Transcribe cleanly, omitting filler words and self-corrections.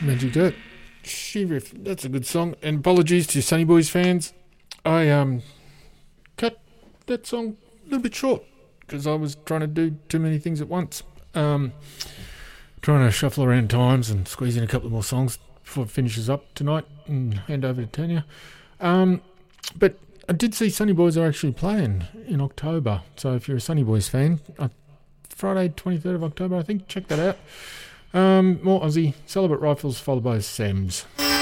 Magic Dirt. She-Riff, that's a good song. And apologies to Sunny Boys fans. I cut that song a little bit short because I was trying to do too many things at once. Trying to shuffle around times and squeeze in a couple more songs before it finishes up tonight and hand over to Tanya. But I did see Sunny Boys are actually playing in October. So if you're a Sunny Boys fan, Friday 23rd of October, I think, check that out. More Aussie, Celibate Rifles followed by Sam's.